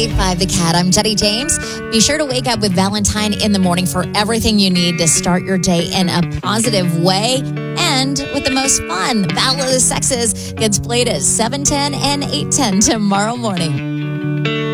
98.5 The Cat. I'm Jenny James. Be sure to wake up with Valentine in the morning for everything you need to start your day in a positive way and with the most fun. Battle of the Sexes gets played at 7:10 and 8:10 tomorrow morning.